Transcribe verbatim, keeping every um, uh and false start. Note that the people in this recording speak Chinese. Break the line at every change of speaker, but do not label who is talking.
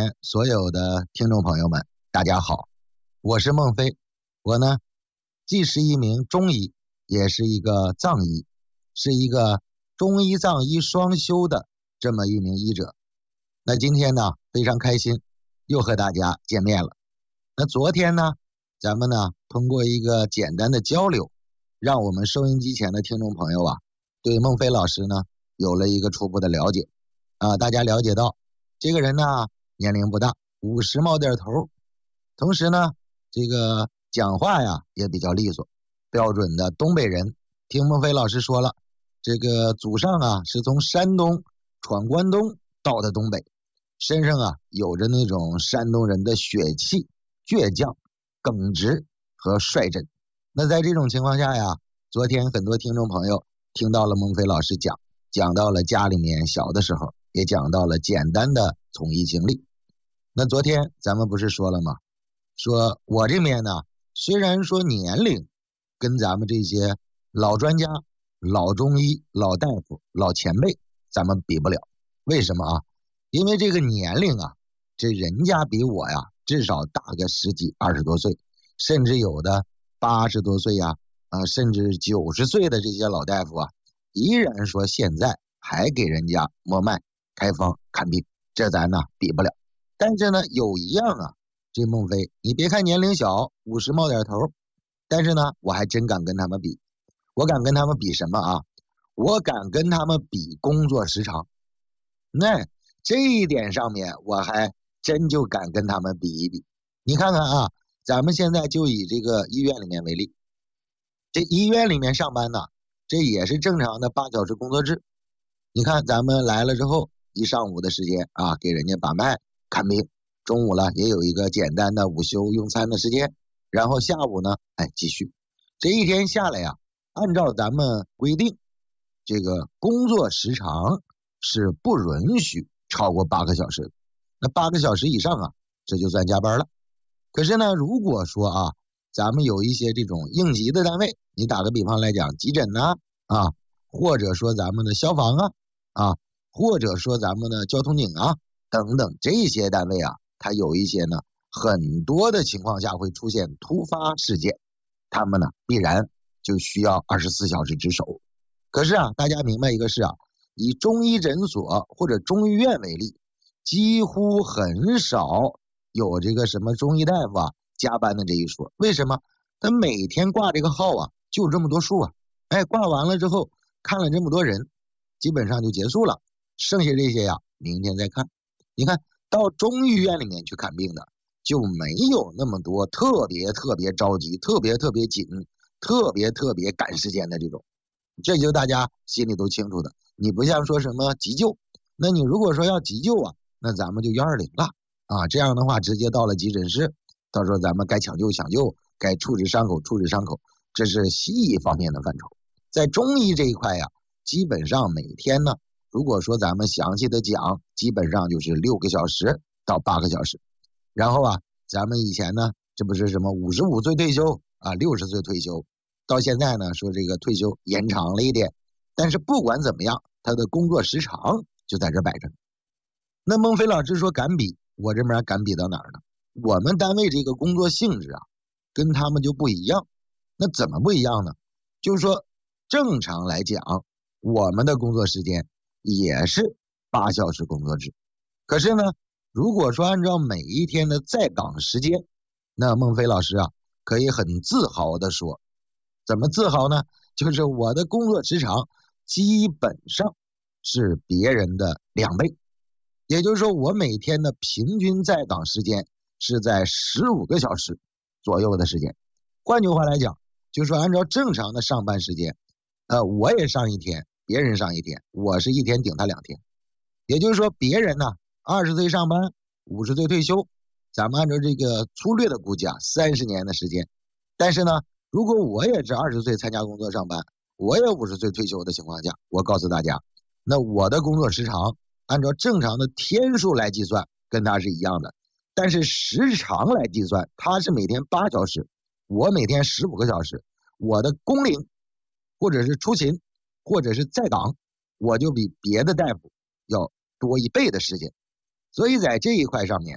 前所有的听众朋友们，大家好，我是孟非。我呢，既是一名中医，也是一个藏医，是一个中医藏医双修的这么一名医者。那今天呢，非常开心，又和大家见面了。那昨天呢，咱们呢通过一个简单的交流，让我们收音机前的听众朋友啊，对孟非老师呢有了一个初步的了解啊。大家了解到，这个人呢年龄不大，五十冒点头，同时呢，这个讲话呀也比较利索，标准的东北人。听孟非老师说了，这个祖上啊是从山东闯关东到的东北，身上啊有着那种山东人的血气、倔强、耿直和率真。那在这种情况下呀，昨天很多听众朋友听到了孟非老师讲，讲到了家里面小的时候，也讲到了简单的从医经历。那昨天咱们不是说了吗？说我这边呢，虽然说年龄跟咱们这些老专家、老中医、老大夫、老前辈咱们比不了。为什么啊？因为这个年龄啊，这人家比我呀至少大个十几二十多岁，甚至有的八十多岁呀，啊、呃，甚至九十岁的这些老大夫啊，依然说现在还给人家摸脉、开方、看病，这咱呢比不了。但是呢，有一样啊，这孟非，你别看年龄小，五十冒点头，但是呢，我还真敢跟他们比。我敢跟他们比什么啊？我敢跟他们比工作时长。那这一点上面，我还真就敢跟他们比一比。你看看啊，咱们现在就以这个医院里面为例，这医院里面上班呢，这也是正常的八小时工作制。你看咱们来了之后，一上午的时间啊，给人家把脉看病，中午了也有一个简单的午休用餐的时间，然后下午呢，哎，继续。这一天下来呀、啊，按照咱们规定，这个工作时长是不允许超过八个小时，那八个小时以上啊，这就算加班了。可是呢，如果说啊，咱们有一些这种应急的单位，你打个比方来讲，急诊呐、啊，啊，或者说咱们的消防啊，啊，或者说咱们的交通警啊等等这些单位啊，它有一些呢，很多的情况下会出现突发事件，他们呢必然就需要二十四小时值守。可是啊，大家明白一个事啊，以中医诊所或者中医院为例，几乎很少有这个什么中医大夫啊加班的这一说。为什么？他每天挂这个号啊，就这么多数啊，哎，挂完了之后看了这么多人，基本上就结束了，剩下这些呀，明天再看。你看到中医院里面去看病的，就没有那么多特别特别着急、特别特别紧、特别特别赶时间的这种。这就大家心里都清楚的。你不像说什么急救，那你如果说要急救啊，那咱们就一二零了啊。这样的话，直接到了急诊室，到时候咱们该抢救抢救，该处置伤口处置伤口，这是西医方面的范畴。在中医这一块呀，基本上每天呢，如果说咱们详细的讲，基本上就是六个小时到八个小时。然后啊，咱们以前呢，这不是什么五十五岁退休啊，六十岁退休。到现在呢，说这个退休延长了一点，但是不管怎么样，他的工作时长就在这摆着。那孟非老师说敢比，我这边敢比到哪儿呢？我们单位这个工作性质啊，跟他们就不一样。那怎么不一样呢？就是说，正常来讲，我们的工作时间也是八小时工作制。可是呢，如果说按照每一天的在岗时间，那孟非老师啊，可以很自豪的说，怎么自豪呢？就是我的工作时长基本上是别人的两倍，也就是说我每天的平均在岗时间是在十五个小时左右的时间。换句话来讲，就是说按照正常的上班时间，呃，我也上一天，别人上一天，我是一天顶他两天。也就是说别人呢二十岁上班，五十岁退休，咱们按照这个粗略的估计啊，三十年的时间。但是呢，如果我也是二十岁参加工作上班，我也五十岁退休的情况下，我告诉大家，那我的工作时长按照正常的天数来计算，跟他是一样的。但是时长来计算，他是每天八小时，我每天十五个小时，我的工龄或者是出勤或者是在岗，我就比别的大夫要多一倍的时间。所以在这一块上面